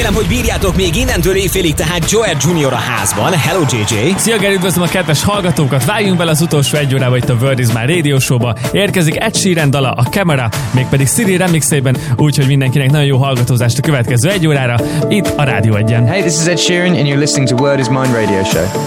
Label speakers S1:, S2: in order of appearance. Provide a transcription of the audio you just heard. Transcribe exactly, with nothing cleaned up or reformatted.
S1: Remélem, hogy bírjátok még innentől éjfélig, tehát Joel junior a házban. Hello jé jé!
S2: Szia Geri, üdvözlöm a kedves hallgatókat! Vágjunk bele az utolsó egy órába itt a Word is My Radio Show-ba. Érkezik Ed Sheeran dala, a Camera, mégpedig Siri remixében, úgyhogy mindenkinek nagyon jó hallgatózást a következő egy órára, itt a Rádió Egyen.
S3: Hey, this is Ed Sheeran and you're listening to Word is Mine Radio Show.